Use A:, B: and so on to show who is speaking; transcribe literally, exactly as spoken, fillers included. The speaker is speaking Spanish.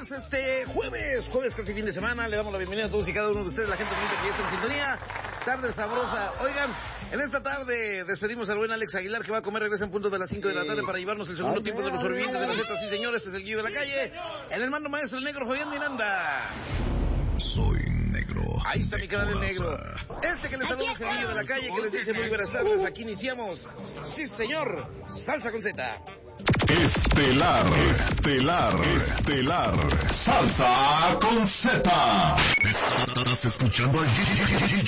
A: días, este jueves, jueves casi fin de semana. Le damos la bienvenida a todos y cada uno de ustedes, la gente bonita que ya está en sintonía. Tarde sabrosa. Oigan, en esta tarde despedimos al buen Alex Aguilar, que va a comer, regresa en punto de las cinco de la tarde para llevarnos el segundo tiempo de los sobrevivientes de la Z. Sí, señores, este es el Guillo de la Calle. En el mando maestro, el negro Fabián Miranda.
B: Soy negro.
A: Ahí está mi canal el negro. Este que les saluda es el Guillo de la Calle, que les dice muy buenas tardes. Aquí iniciamos. Sí, señor. Salsa con Z.
B: Estelar, estelar, estelar. Salsa con Z. Estás escuchando al